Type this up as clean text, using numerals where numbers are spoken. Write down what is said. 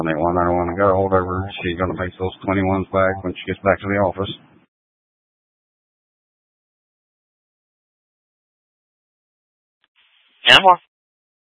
8191. Got a hold of her. She's going to make those 21s back when she gets back to the office. Amor?